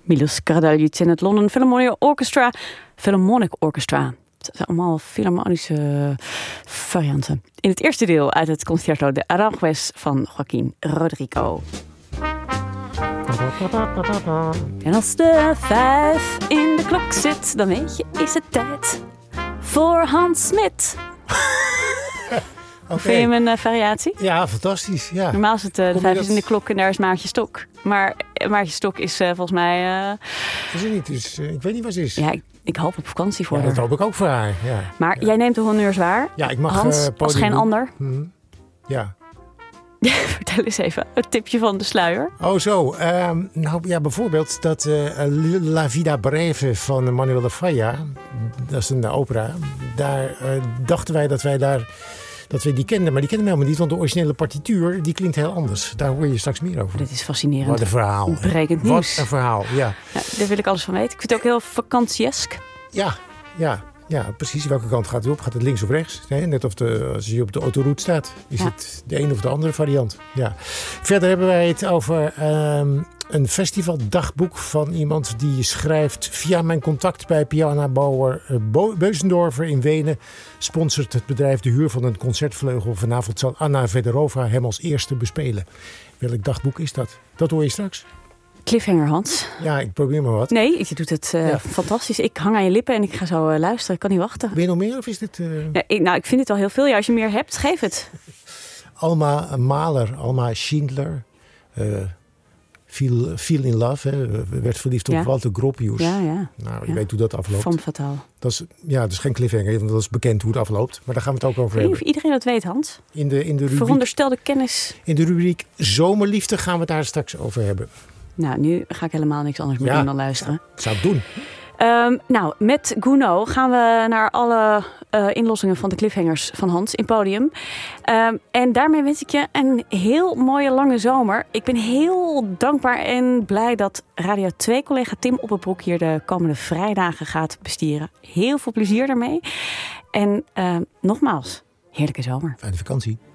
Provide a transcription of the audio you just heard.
Milos Karadzic en het London Philharmonic Orchestra. Het zijn allemaal filharmonische varianten. In het eerste deel uit het Concerto de Aranjuez van Joaquín Rodrigo. En als de 5 in de klok zit, dan weet je, is het tijd voor Hans Smit. Okay. Vind je hem een variatie? Ja, fantastisch. Ja. Normaal is het de 5 is in de klok en daar is Maartje Stok. Maar Maartje Stok is volgens mij... Is er niet, dus ik weet niet wat ze is. Ja, ik hoop op vakantie voor haar. Dat hoop ik ook voor haar. Ja. Maar jij neemt de honneurs waar. Ja, ik mag Hans, als geen ander. Ja. Vertel eens even, een tipje van de sluier. Oh zo, nou ja, bijvoorbeeld dat La Vida Breve van Manuel de Falla, dat is een opera, daar dachten wij dat we die kenden, maar die kennen we helemaal niet, want de originele partituur, die klinkt heel anders. Daar hoor je straks meer over. Dit is fascinerend. Wat een verhaal. Ontbrekend nieuws. Wat een verhaal, ja. Daar wil ik alles van weten. Ik vind het ook heel vakantiesk. Ja, precies. Welke kant gaat het op? Gaat het links of rechts? Nee, net als je op de autoroute staat. Is het de een of de andere variant? Ja. Verder hebben wij het over een festivaldagboek van iemand die schrijft... Via mijn contact bij pianobouwer Beuzendorfer in Wenen... sponsort het bedrijf de huur van een concertvleugel. Vanavond zal Anna Fedorova hem als eerste bespelen. Welk dagboek is dat? Dat hoor je straks. Cliffhanger, Hans. Ja, ik probeer maar wat. Nee, je doet het fantastisch. Ik hang aan je lippen en ik ga zo luisteren. Ik kan niet wachten. Ben je nog meer of is dit... Ja, ik vind het al heel veel. Ja, als je meer hebt, geef het. Alma Mahler, Alma Schindler... Viel in love, werd verliefd op Walter Gropius. Ja. Nou, je weet hoe dat afloopt. Van fataal. Dat is geen cliffhanger, want dat is bekend hoe het afloopt. Maar daar gaan we het ook over hebben. Of iedereen dat weet, Hans. In de rubriek, veronderstelde kennis. In de rubriek Zomerliefde gaan we het daar straks over hebben. Nou, nu ga ik helemaal niks anders meer doen dan luisteren. Ik zou het doen. Nou, met Gounod gaan we naar alle inlossingen van de cliffhangers van Hans in Podium. En daarmee wens ik je een heel mooie lange zomer. Ik ben heel dankbaar en blij dat Radio 2-collega Tim Opperbroek hier de komende vrijdagen gaat bestieren. Heel veel plezier daarmee. En nogmaals, heerlijke zomer. Fijne vakantie.